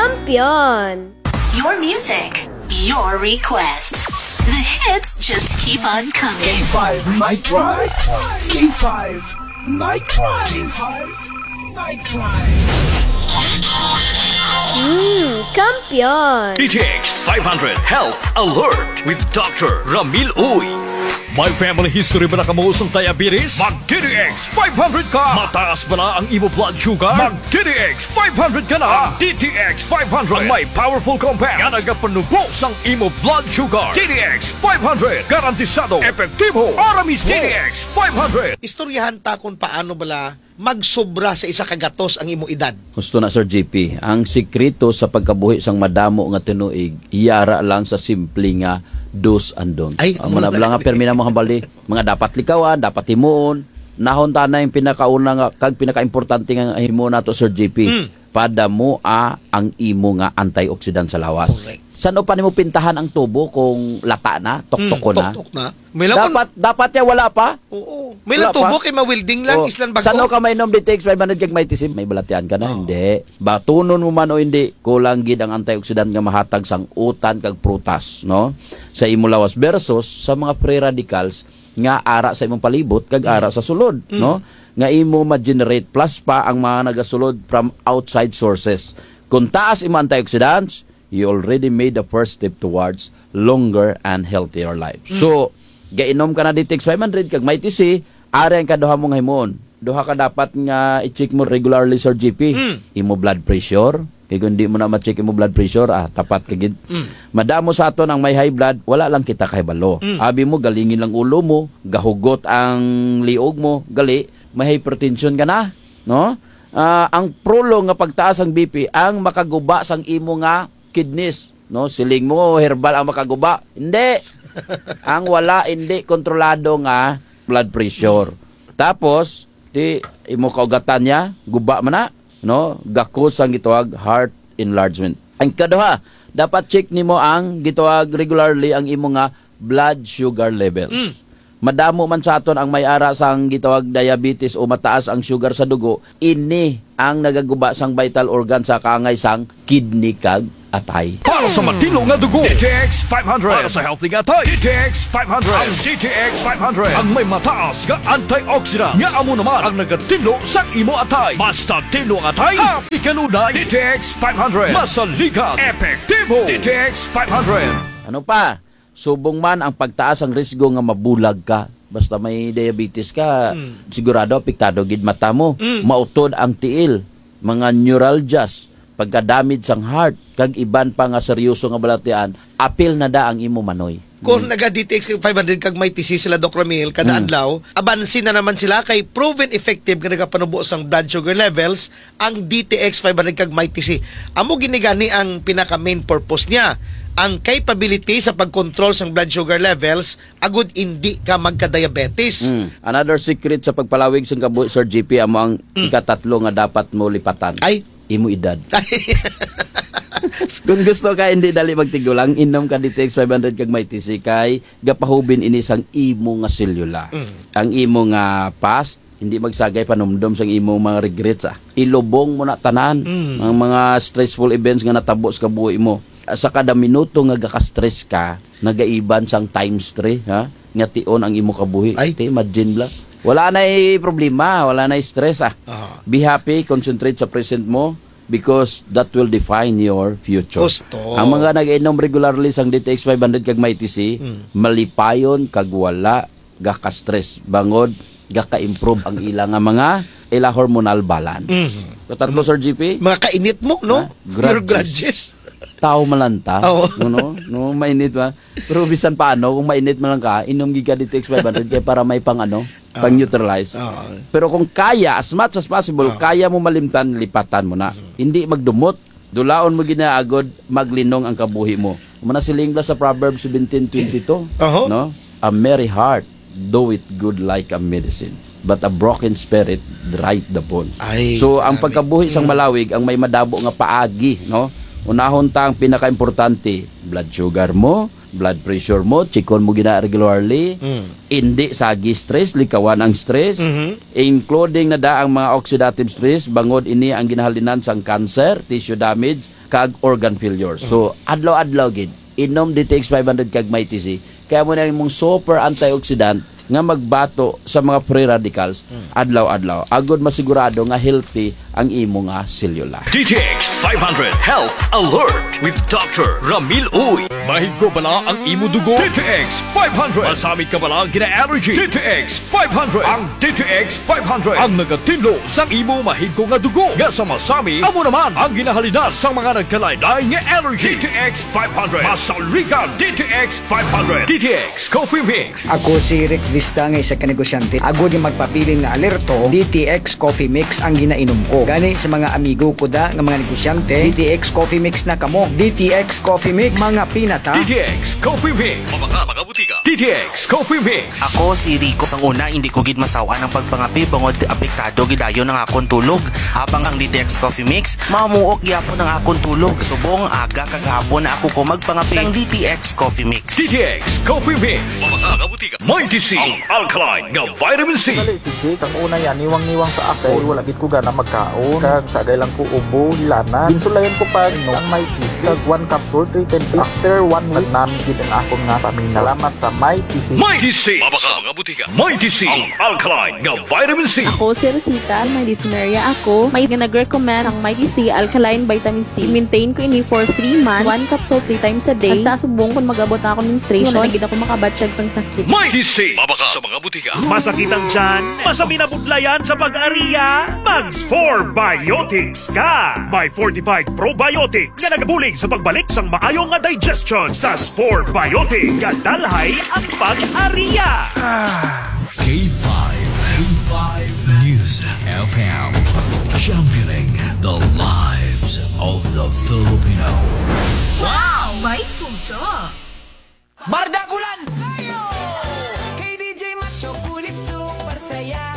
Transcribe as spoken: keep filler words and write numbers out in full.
Kampiyon! Your music, your request. The hits just keep on coming. K five Night Drive. K five Night Drive. K five Night Drive. Mmm, Kampiyon! D T X five hundred Health Alert with Doctor Ramil Uy. May family history ba na kamuusong diabetes? Mag-D T X five hundred ka! Mataas ba na ang imo blood sugar? Mag-D T X five hundred ka na! Ang D T X five hundred ang may powerful compound nga nagapanubos ang imo blood sugar. D T X five hundred garantisado, epektibo, aramis D T X five hundred. Istoryahan ta kung paano bala magsobra sa isa kagatos ang imo edad. Gusto na Sir J P, ang sikreto sa pagkabuhi sang madamo nga tinuig, iyara lang sa simple nga dos and don't. Ay, ang mga nga permi na mga bali, mga dapat likawan, dapat himuon, nahon ta na yung pinakauna nga kag pinakaimportante nga himuon nato Sir J P. Mm. Padamo a ang imo nga antioxidant sa lawas. Correct. Saan pa nimo pintahan ang tubo kung lata na, toktok mm, na? Toktok na. May lang dapat dapat ya wala pa. Oo. May lang tubo kay mawilding lang, oh, islan bago. Sano ka mainom D T X five hundred kag may tisim, may balatian ka na, oh. Hindi. Batunon mo man o hindi, kulang gid ang antioxidant nga mahatag sang utan kag prutas, no? Sa imo lawas versus sa mga free radicals nga ara sa imong palibot kag ara sa sulod, mm. no? Nga imo ma-generate plus pa ang mga nagasulod from outside sources. Kung taas imo antioxidants, you already made the first step towards longer and healthier life. Mm. So, gainom ka na D T X five hundred kag may T C, ari ang kaduha mong himon. Duha ka dapat nga i-check mo regularly Sir G P. Mm. Imo blood pressure. Kaya kung di mo na ma-check imo blood pressure, ah, tapat kagid. Mm. Madamo sa aton ang may high blood, wala lang kita kahibalo. Mm. Abi mo, galingin lang ulo mo, gahugot ang liog mo, gali, may hypertension ka na. No? Uh, ang prolong nga pagtaas ang B P, ang makaguba sang imo nga kidneys. No? Siling mo, herbal ang makaguba. Hindi. Ang wala, hindi kontrolado nga blood pressure. Tapos, di, imo kaugatan niya, guba man na, no? Gakos ang gitawag heart enlargement. Ang kaduha, dapat check nimo ang gitawag regularly ang imo nga blood sugar levels. Mm. Madamo man sa aton ang may ara sang gitawag diabetes o mataas ang sugar sa dugo, ini ang nagaguba sang vital organ sa kaangay sang kidney kag atay. Para sa matino nga dugo, D T X five hundred. Para sa healthy nga atay, D T X five hundred. Ang D T X five hundred ang may mataas nga antioxidant nga amo naman ang nagatino sa imo atay. Basta tino ang atay, happy kanunay. D T X five hundred. Masaligan, epektibo. D T X five hundred. Ano pa? Subong man ang pagtaas ang risgo nga mabulag ka. Basta may diabetes ka, mm. sigurado apektado gid mata mo. Mm. Mautod ang tiil, mga neuralgias, pagka-damage sang heart, kag iban pa nga seryoso nga balatian, apil na da ang imo manoy. Kung mm. naga-D T X five hundred kag may T C sila Doc Ramil kada mm. adlaw, abansin na naman sila kay proven effective nga nagapanubo sang blood sugar levels ang D T X five hundred kag may T C. Amo ginigani ang pinaka main purpose niya. Ang capability sa pag-control sa blood sugar levels, agud hindi ka magka-diabetes. Mm. Another secret sa pagpalawig sa kabuhi, Sir G P, amo ang mm. ikatatlo nga dapat mo lipatan. Ay, imo edad. Kung gusto ka hindi dali magtigulang, inom ka D T X five hundred kag may T C kay gapahubin ini sang imo nga selula. Mm. Ang imo nga past hindi magsagay panumdom sang imo mga regrets ah. Ilubong mo na tanan mm. ang mga stressful events nga natabo sa kabuhi mo. Sa kada minuto nga gaka-stress ka, nagaiban sang times three, ha? Nga tion ang imo kabuhi. Ay, imagine lang. Wala na problema, wala na stress ah. Uh-huh. Be happy, concentrate sa present mo because that will define your future. Gusto. Ang mga nag-inom regularly sang D T X five hundred kag may T C, mm. malipayon kag wala gaka-stress. Bangod gaka-improve ang ilang nga mga ila hormonal balance. Mm. Katatlo, Sir G P? Mga kainit mo, no? Your grudges. Tao malanta, oh. no, no, mainit ba? Pero bisan paano, kung mainit man lang ka, inom giga D T X five hundred kaya para may pang ano, oh. pang neutralize. Oh. Pero kung kaya, as much as possible, oh. kaya mo malimtan, lipatan mo na. Mm-hmm. Hindi magdumot, dulaon mo ginaagod, maglinong ang kabuhi mo. Umana siling la sa Proverbs seventeen twenty-two, uh-huh. no? A merry heart, do it good like a medicine. But a broken spirit, dry the bones. Ay, so, ang pagkabuhi sang malawig, ang may madabo nga paagi, no? Unahon ta ang pinaka-importante, blood sugar mo, blood pressure mo, chikon mo gina regularly, hindi sagi stress, likawan ang stress, including na da ang mga oxidative stress, bangod ini ang ginahalinan sang cancer, tissue damage, kag organ failure. So, adlaw-adlaw gid, inom D T X five hundred kag may T C, kaya mo na imong super antioxidant nga magbato sa mga free radicals adlaw-adlaw. Agod masigurado nga healthy ang imo nga selula. D T X five hundred Health Alert with Doctor Ramil Uy. Mahigko bala ang imo dugo? D T X five hundred. Masamit ka bala ang gina-allergy? D T X five hundred. Ang D T X five hundred ang nagatinlo sa imo mahigko nga dugo. Nga sa masami, amo naman ang ginahalinas sa mga nagkalain-lain nga allergy. D T X five hundred. Masaligan D T X five hundred. D T X Coffee Mix. Ako si Rick Vista nga isa ka negosyante. Agod yung magpapiling nga alerto, D T X Coffee Mix ang ginainom ko. Gani sa mga amigo ko da nga mga negosyante, D T X Coffee Mix na kamo. D T X Coffee Mix, mga pinata. D T X Coffee Mix. Mga mga butika. D T X Coffee Mix. Ako si Rico. Sang una, hindi ko gid masawa ng pagpangapi bangod apektado gidayon ng akong tulog. Habang ang D T X Coffee Mix, mamuok gyapon ang akong tulog. Subong aga kag hapon na ako ko magpangapi sang D T X Coffee Mix. D T X Coffee Mix. Mga mga butika. May T C. Ang alkaline nga vitamin C. Dali si Jake, ang una yan, niwang-niwang sa ako. Wala gid ko gana magkaon. Kag sagay lang ko ubo, hilana. Ginsulayan ko pa no, ang may T C. Kag one capsule, three ten p. After one week, namin gid ang akong nga paminaw. Salamat sa may T C. May T C. Mga mga butika. May T C. Ang alkaline nga vitamin C. Ako si Rosita, may dyspnea ako. May nag-recommend ang may T C alkaline vitamin C. Maintain ko ini for three months. One capsule three times a day. Basta subong kung mag-abot na ako menstruation. Wala na gid ako makabatsyag sang sakit. May T C. Mga sa mga butika. Masakit ang tiyan, masami na budlayan sa pag-ariya, Mags four Biotics ka! May fortified probiotics na nagabulig sa pagbalik sang maayong nga digestion sa four Biotics. Kadalhay ang pag-ariya! K five. K five News F M. Championing the lives of the Filipino. Wow! May puso! Bardagulan! Kay D J Macho, kulit super saya.